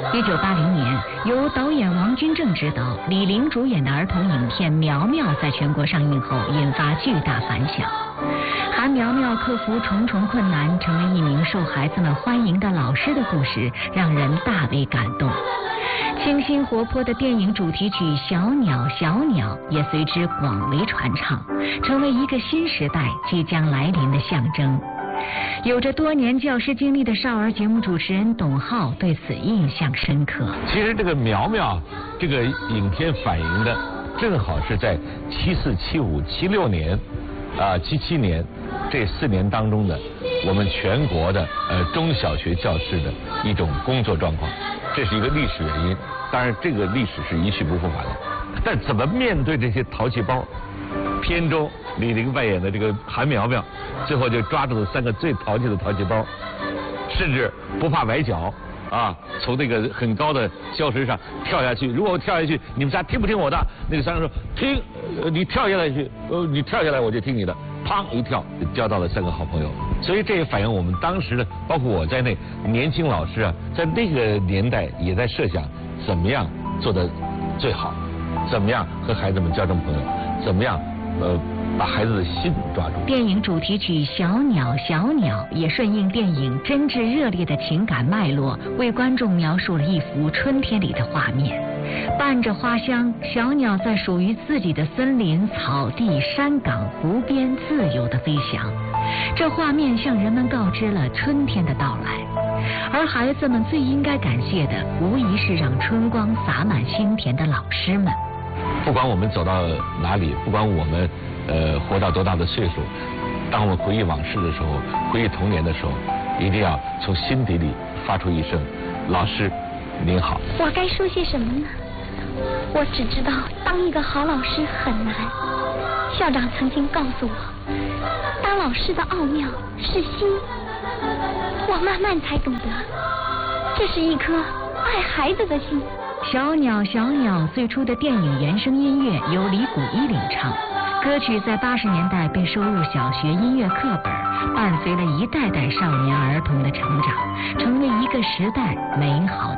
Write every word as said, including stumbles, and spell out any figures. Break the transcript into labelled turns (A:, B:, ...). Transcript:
A: 一九八零年，由导演王君正执导、李玲主演的儿童影片《苗苗》在全国上映后引发巨大反响。韩苗苗克服重重困难，成为一名受孩子们欢迎的老师的故事，让人大为感动。清新活泼的电影主题曲《小鸟小鸟》也随之广为传唱，成为一个新时代即将来临的象征。有着多年教师经历的少儿节目主持人董浩对此印象深刻。
B: 其实这个苗苗这个影片反映的正好是在七四、七五、七六年啊、七七年这四年当中的我们全国的呃中小学教师的一种工作状况，这是一个历史原因。当然，这个历史是一去不复返的。但怎么面对这些淘气包？片中李玲扮演的这个韩苗苗，最后就抓住了三个最淘气的淘气包，甚至不怕崴脚啊，从那个很高的礁石上跳下去。如果我跳下去，你们仨听不听我的？那个三个说听，呃，你跳下来去，呃，你跳下来我就听你的。砰一跳，就交到了三个好朋友。所以这也反映我们当时的，包括我在内，年轻老师啊，在那个年代也在设想怎么样做得最好，怎么样和孩子们交成朋友，怎么样呃把孩子的心抓住。
A: 电影主题曲《小鸟小鸟》也顺应电影真挚热烈的情感脉络，为观众描述了一幅春天里的画面。伴着花香，小鸟在属于自己的森林、草地、山岗、湖边自由地飞翔。这画面向人们告知了春天的到来，而孩子们最应该感谢的，无疑是让春光洒满心田的老师们。
B: 不管我们走到哪里，不管我们呃活到多大的岁数，当我们回忆往事的时候，回忆童年的时候，一定要从心底里发出一声老师您好。
C: 我该说些什么呢？我只知道当一个好老师很难。校长曾经告诉我，当老师的奥妙是心。我慢慢才懂得，这是一颗爱孩子的心。
A: 小鸟小鸟最初的电影原声音乐由李谷一领唱，歌曲在八十年代被收入小学音乐课本，伴随了一代代少年儿童的成长，成为一个时代美好的